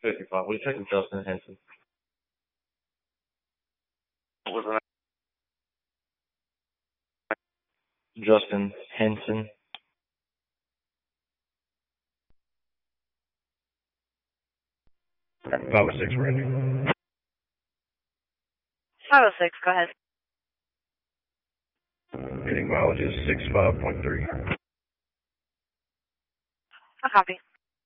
55. We checked with Justin Henson. What was the name? Justin Henson. 506 ready. 506, go ahead. Hitting mileage is 65.3. I'll copy.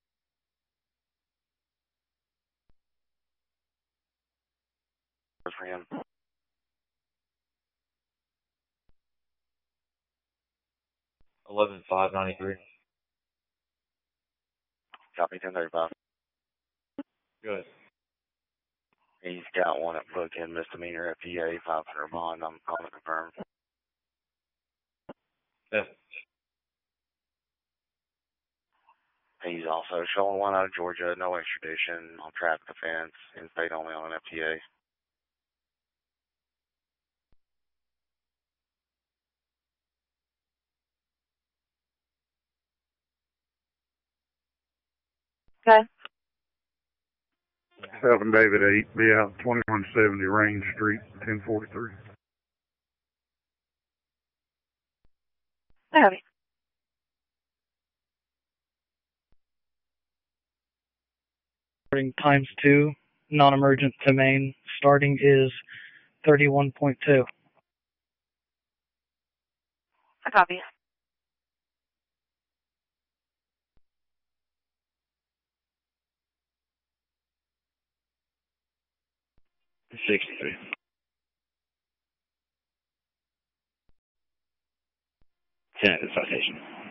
For him. $11,593. Copy 1035. Good. He's got one at bookend misdemeanor FTA 500 bond. I'm calling to confirm. Yeah. He's also showing one out of Georgia, no extradition on traffic offense, in state only on an FTA. Okay. 7 David 8, be out 2170 Range Street, 1043. I copy. Times 2, non-emergent to main, starting is 31.2. I copy. $63. 10 at the citation.